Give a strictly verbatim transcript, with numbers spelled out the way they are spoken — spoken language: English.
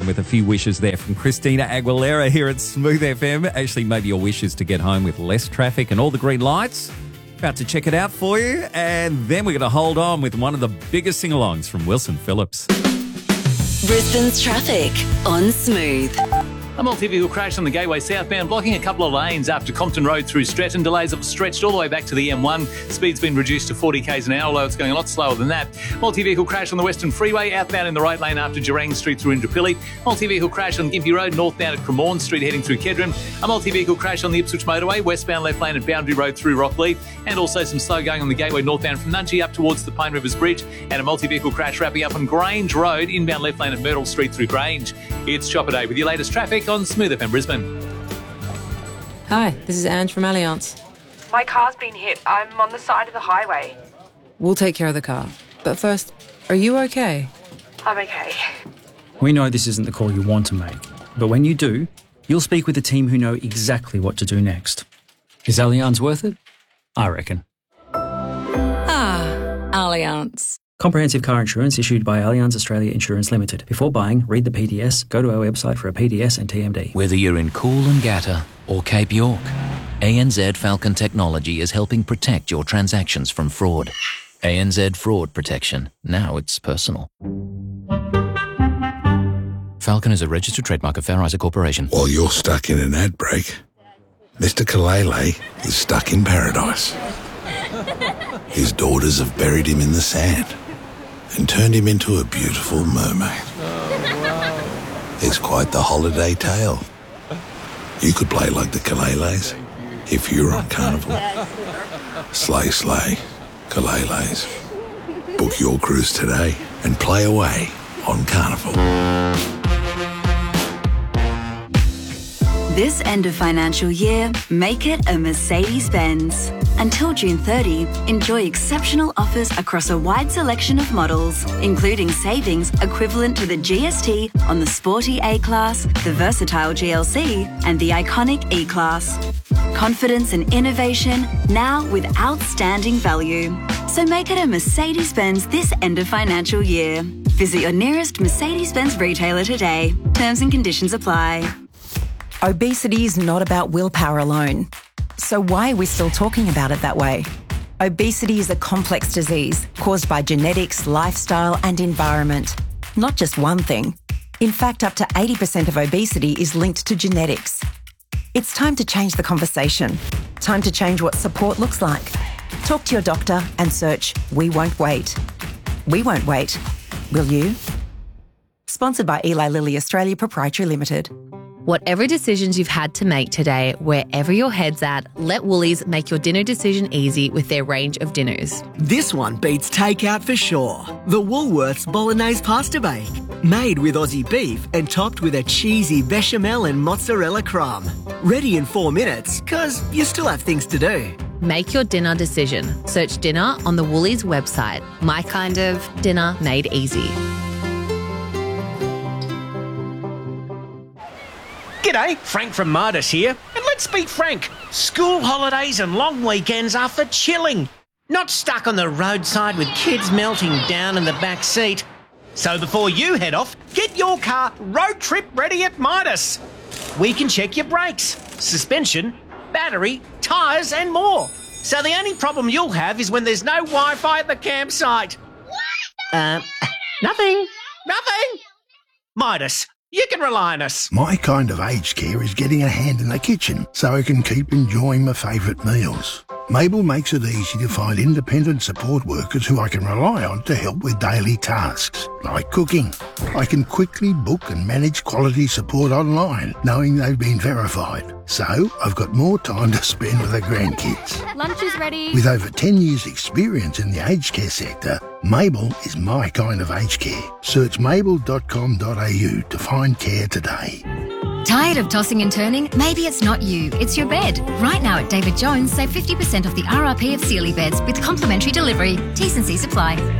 with a few wishes there from Christina Aguilera here at Smooth F M. Actually, maybe your wish is to get home with less traffic and all the green lights. About to check it out for you. And then we're going to hold on with one of the biggest sing-alongs from Wilson Phillips. Brisbane's traffic on Smooth. A multi-vehicle crash on the Gateway southbound, blocking a couple of lanes after Compton Road through Stretton. Delays have stretched all the way back to the M one. Speed's been reduced to forty k's an hour, although it's going a lot slower than that. Multi-vehicle crash on the Western Freeway, outbound in the right lane after Gerang Street through Indooroopilly. Multi-vehicle crash on Gympie Road, northbound at Cremorne Street heading through Kedron. A multi-vehicle crash on the Ipswich Motorway, westbound left lane at Boundary Road through Rocklea. And also some slow going on the Gateway northbound from Nudgee up towards the Pine Rivers Bridge. And a multi-vehicle crash wrapping up on Grange Road, inbound left lane at Myrtle Street through Grange. It's Chopper Day with your latest traffic on Smooth F M Brisbane. Hi, this is Ange from Allianz. My car's been hit. I'm on the side of the highway. We'll take care of the car. But first, are you okay? I'm okay. We know this isn't the call you want to make, but when you do, you'll speak with a team who know exactly what to do next. Is Allianz worth it? I reckon. Ah, Allianz. Comprehensive car insurance issued by Allianz Australia Insurance Limited. Before buying, read the P D S, go to our website for a P D S and T M D. Whether you're in Coolangatta or Cape York, A N Z Falcon Technology is helping protect your transactions from fraud. A N Z Fraud Protection. Now it's personal. Falcon is a registered trademark of Fair Isaac Corporation. While you're stuck in an ad break, Mister Kalele is stuck in paradise. His daughters have buried him in the sand and turned him into a beautiful mermaid. It's quite the holiday tale. You could play like the Kaleles if you're on Carnival. Slay, slay, Kaleles. Book your cruise today and play away on Carnival. This end of financial year, make it a Mercedes-Benz. Until June thirtieth, enjoy exceptional offers across a wide selection of models, including savings equivalent to the G S T on the sporty A-Class, the versatile G L C, and the iconic E-Class. Confidence and innovation, now with outstanding value. So make it a Mercedes-Benz this end of financial year. Visit your nearest Mercedes-Benz retailer today. Terms and conditions apply. Obesity is not about willpower alone. So why are we still talking about it that way? Obesity is a complex disease caused by genetics, lifestyle and environment. Not just one thing. In fact, up to eighty percent of obesity is linked to genetics. It's time to change the conversation. Time to change what support looks like. Talk to your doctor and search We Won't Wait. We won't wait. Will you? Sponsored by Eli Lilly Australia Proprietary Limited. Whatever decisions you've had to make today, wherever your head's at, let Woolies make your dinner decision easy with their range of dinners. This one beats takeout for sure. The Woolworths Bolognese Pasta Bake. Made with Aussie beef and topped with a cheesy bechamel and mozzarella crumb. Ready in four minutes, because you still have things to do. Make your dinner decision. Search dinner on the Woolies website. My kind of dinner made easy. G'day, Frank from Midas here. And let's be frank, school holidays and long weekends are for chilling, not stuck on the roadside with kids melting down in the back seat. So before you head off, get your car road trip ready at Midas. We can check your brakes, suspension, battery, tyres and more. So the only problem you'll have is when there's no Wi-Fi at the campsite. Uh, nothing, nothing. Midas. You can rely on us. My kind of aged care is getting a hand in the kitchen so I can keep enjoying my favourite meals. Mabel makes it easy to find independent support workers who I can rely on to help with daily tasks, like cooking. I can quickly book and manage quality support online, knowing they've been verified. So I've got more time to spend with the grandkids. Lunch is ready. With over ten years experience in the aged care sector, Mabel is my kind of aged care. Search mabel dot com dot a u to find care today. Tired of tossing and turning? Maybe it's not you, it's your bed. Right now at David Jones, save fifty percent off the R R P of Sealy beds with complimentary delivery. T's and C's apply.